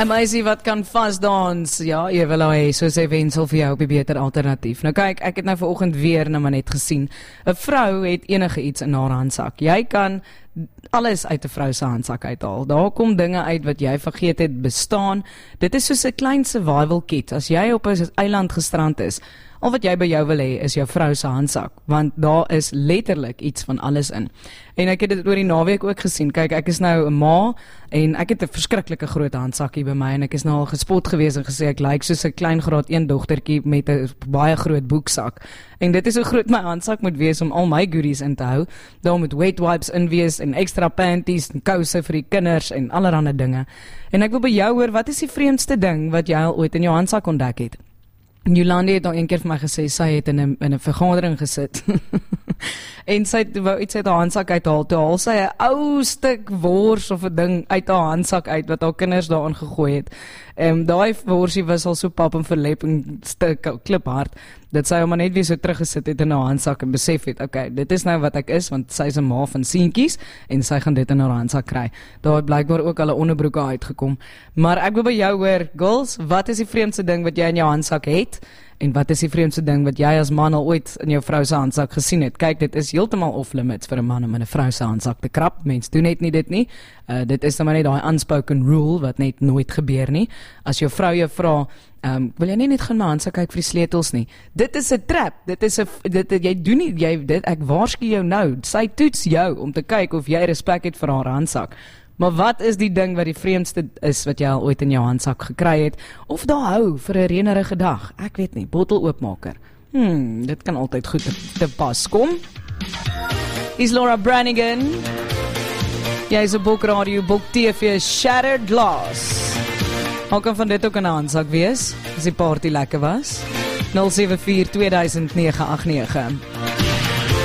'n meisie wat kan vasdans, ja, Ewelaai, soos hy wensel vir jou op die beter alternatief. Nou kyk, ek het nou vanoggend weer nou maar net gesien, 'n vrou het enige iets in haar handsak. Jy kan alles uit 'n vrou se handsak uithaal. Daar kom dinge uit wat jy vergeet het bestaan. Dit is soos 'n klein survival kit. As jy op 'n eiland gestrand is, al wat jy by jou wil hê is jou vrou se handsak, want daar is letterlik iets van alles in. En ek het dit oor die naweek ook gesien. Kyk, ek is nou 'n ma en ek het 'n verskriklike groot handsakkie by my en ek is nou al gespot gewees en gesê ek lyk soos 'n klein graad 1 dogtertjie met 'n baie groot boeksak. En dit is hoe groot my handsak moet wees om al my goodies in te hou. Daar moet wet wipes in wees en ekstra panties en kouse vir die kinders en allerlei dinge. En ek wil by jou hoor, wat is die vreemdste ding wat jy al ooit in jou handsak ontdek het? Jolande het al een keer vir my gesê, sy het in 'n vergadering gesit en sy wou iets uit haar handsak uithaal, toe haal sy 'n ou stuk wors of 'n ding uit haar handsak uit, wat haar kinders daarin gegooi het. Daai worsie was al so pap en verlep en kliphard, dat sy hom maar net weer so teruggesit het in haar handsak en besef het, okay, dit is nou wat ek is, want sy is 'n ma van seentjies, en sy gaan dit in haar handsak kry. Daar het blykbaar ook al 'n onderbroeke uitgekom. Maar ek wil by jou hoor, girls, wat is die vreemdste ding wat jy in jou handsak het? En wat is die vreemdste ding wat jy as man al ooit in jou vrou se handsak gesien het? Kyk, dit is heeltemal off limits vir 'n man om in 'n vrou se handsak te krap. Mens doen net nie dit nie. Dit is maar net daai unspoken rule wat net nooit gebeur nie. As jou vrou jou vra, wil jy nie net gaan my handsak kyk vir die sleutels nie? Dit is 'n trap. Jy doen nie dit. Ek waarsku jou nou. Sy toets jou om te kyk of jy respek het vir haar handsak. Maar wat is die ding wat die vreemdste is wat jy al ooit in jou handsak gekry het? Of daar hou vir 'n reënerige dag? Ek weet nie, botteloopmaker. Dit kan altyd goed te pas kom. Is Laura Branigan. Jy is 'n Boekradio, Boek TV, Shattered Glass. Hoe kan van dit ook in 'n handsak wees, as die party lekker was? 074 2009 89